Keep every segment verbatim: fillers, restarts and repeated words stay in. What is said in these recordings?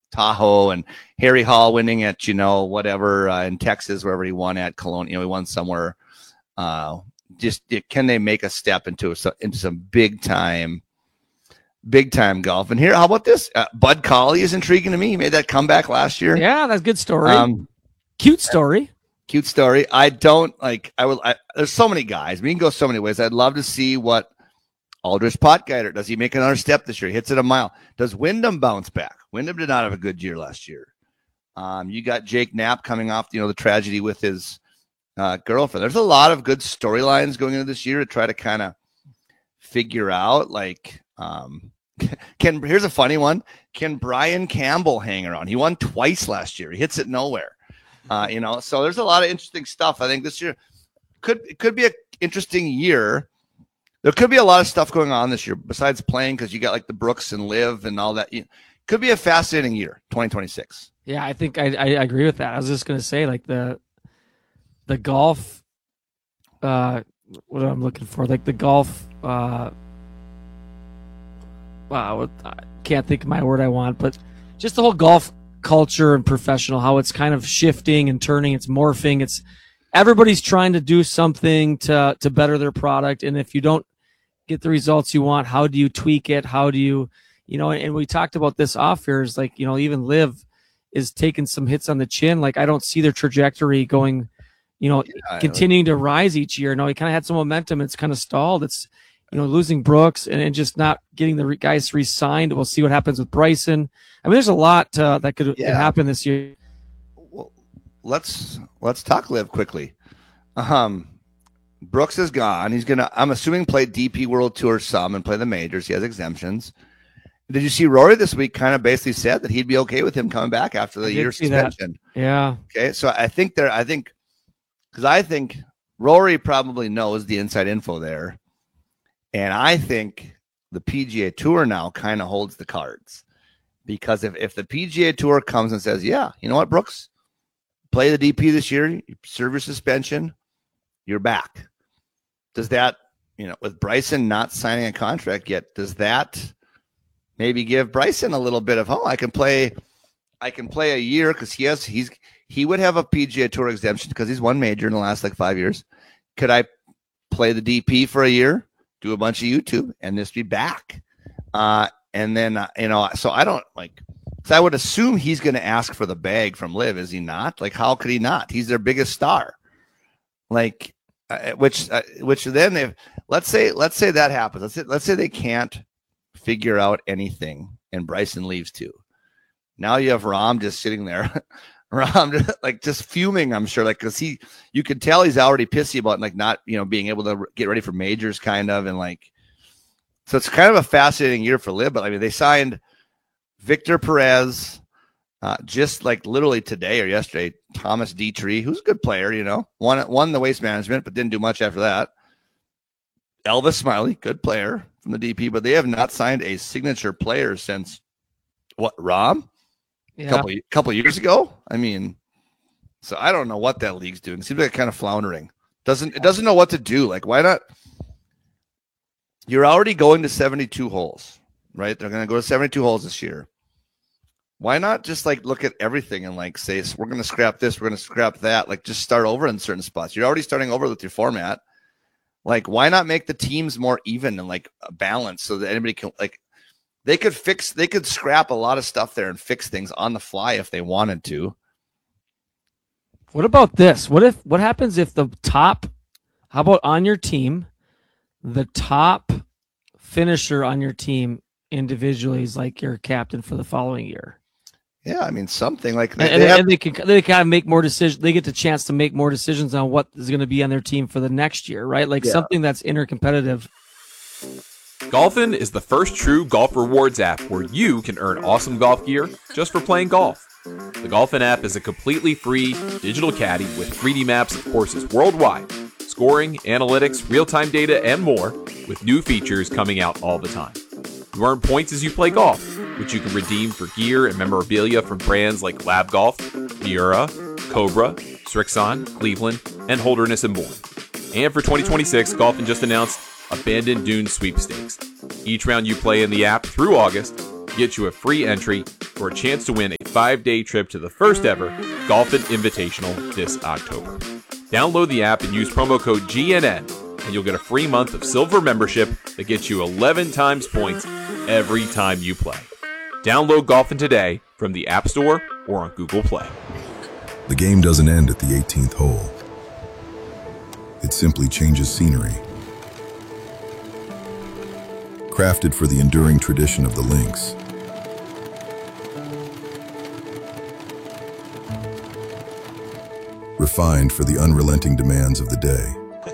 Tahoe, and Harry Hall winning at, you know, whatever, uh, in Texas, wherever he won at Cologne, you know, he won somewhere. Uh, just it, can they make a step into, a, into some big time, big time golf? And here, how about this? Uh, Bud Cauley is intriguing to me. He made that comeback last year. Yeah, that's a good story. Um, Cute story. Cute story. I don't like, I will, I, there's so many guys. We can go so many ways. I'd love to see what Aldrich Potgieter, does he make another step this year? He hits it a mile. Does Wyndham bounce back? Wyndham did not have a good year last year. Um, you got Jake Knapp coming off, you know, the tragedy with his uh, girlfriend. There's a lot of good storylines going into this year to try to kind of figure out, like, um, can, here's a funny one. Can Brian Campbell hang around? He won twice last year. He hits it nowhere. Uh, you know, so there's a lot of interesting stuff. I think this year could, it could be an interesting year. There could be a lot of stuff going on this year besides playing, because you got like the Brooks and Liv and all that. It could be a fascinating year, twenty twenty-six. Yeah, I think I, I agree with that. I was just going to say, like, the the golf, uh, what I'm looking for, like the golf, uh, wow, I can't think of my word I want, but just the whole golf culture and professional, how it's kind of shifting and turning, it's morphing, it's everybody's trying to do something to to better their product, and if you don't get the results you want, how do you tweak it? How do you, you know, and we talked about this off here, is like, you know, even Liv is taking some hits on the chin. Like, I don't see their trajectory going, you know, yeah, continuing to rise each year. No, he kind of had some momentum. It's kind of stalled. It's, you know, losing Brooks and, and just not getting the re- guys re-signed. We'll see what happens with Bryson. I mean, there's a lot uh, that could, yeah. could happen this year. Well, let's, let's talk Liv quickly. Um, Brooks is gone. He's going to, I'm assuming, play D P World Tour some and play the majors. He has exemptions. Did you see Rory this week kind of basically said that he'd be okay with him coming back after the year suspension? That. Yeah. Okay. So I think there, I think, because I think Rory probably knows the inside info there. And I think the P G A Tour now kind of holds the cards, because if, if the P G A Tour comes and says, yeah, you know what, Brooks, play the D P this year, you serve your suspension, you're back. Does that, you know, with Bryson not signing a contract yet, does that maybe give Bryson a little bit of, oh, I can play, I can play a year, because he has, he's, he would have a P G A Tour exemption because he's won major in the last like five years. Could I play the D P for a year, do a bunch of YouTube, and just be back? Uh, and then, uh, you know, so I don't like, so I would assume he's going to ask for the bag from Liv. Is he not? Like, how could he not? He's their biggest star. Like, uh, which, uh, which then if, let's say, let's say that happens. Let's say, let's say they can't figure out anything and Bryson leaves too. Now you have Rahm just sitting there, Rahm like just fuming, I'm sure, like, cause he, you could tell he's already pissy about like not, you know, being able to get ready for majors kind of. And like, so it's kind of a fascinating year for Liv, but I mean, they signed Victor Perez, uh, just like literally today or yesterday, Thomas Dietrich, who's a good player, you know, won, won the Waste Management, but didn't do much after that. Elvis Smiley, good player from the D P, but they have not signed a signature player since what, Rahm? Yeah. A couple, couple years ago. I mean, so I don't know what that league's doing. It seems like kind of floundering. Doesn't it doesn't know what to do. Like, why not? You're already going to seventy-two holes, right? They're going to go to seventy-two holes this year. Why not just like look at everything and like say, we're going to scrap this, we're going to scrap that. Like, just start over in certain spots. You're already starting over with your format. Like, why not make the teams more even and like balanced so that anybody can, like, they could fix, they could scrap a lot of stuff there and fix things on the fly if they wanted to. What about this? What if, what happens if the top, how about on your team, the top finisher on your team individually is like your captain for the following year? Yeah, I mean, something like that. And, they, have, and they can they kind of make more decisions. They get the chance to make more decisions on what is going to be on their team for the next year, right? Like yeah. something that's intercompetitive. Golfin is the first true golf rewards app where you can earn awesome golf gear just for playing golf. The Golfin app is a completely free digital caddy with three D maps of courses worldwide, scoring, analytics, real-time data, and more, with new features coming out all the time. You earn points as you play golf, which you can redeem for gear and memorabilia from brands like Lab Golf, Miura, Cobra, Srixon, Cleveland, and Holderness and Bourne. And for twenty twenty-six, Golfin just announced Abandoned Dunes Sweepstakes. Each round you play in the app through August gets you a free entry for a chance to win a five-day trip to the first ever Golfin Invitational this October. Download the app and use promo code G N N, and you'll get a free month of silver membership that gets you eleven times points every time you play. Download Golfin today from the App Store or on Google Play. The game doesn't end at the eighteenth hole. It simply changes scenery. Crafted for the enduring tradition of the links. Refined for the unrelenting demands of the day.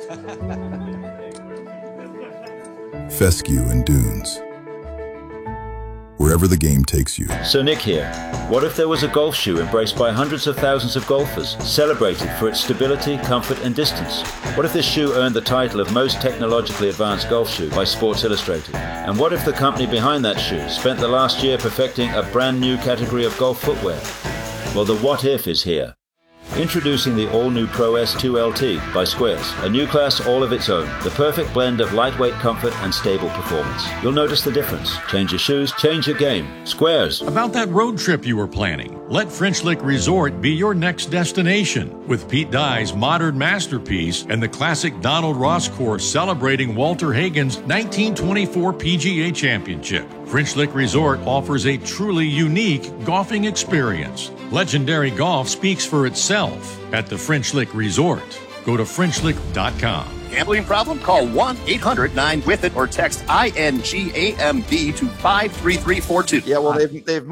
Fescue and dunes. Wherever the game takes you. So Nick here. What if there was a golf shoe embraced by hundreds of thousands of golfers, celebrated for its stability, comfort and distance? What if this shoe earned the title of most technologically advanced golf shoe by Sports Illustrated? And what if the company behind that shoe spent the last year perfecting a brand new category of golf footwear? Well, the what if is here. Introducing the all-new Pro S two L T by Squares, a new class all of its own, the perfect blend of lightweight comfort and stable performance. You'll notice the difference. Change your shoes, change your game. Squares. About that road trip you were planning, let French Lick Resort be your next destination. With Pete Dye's modern masterpiece and the classic Donald Ross course celebrating Walter Hagen's nineteen twenty-four P G A Championship, French Lick Resort offers a truly unique golfing experience. Legendary golf speaks for itself at the French Lick Resort. Go to French Lick dot com. Gambling problem? Call one eight hundred nine with it or text I N G A M B to five three three four two. Yeah, well, they've they've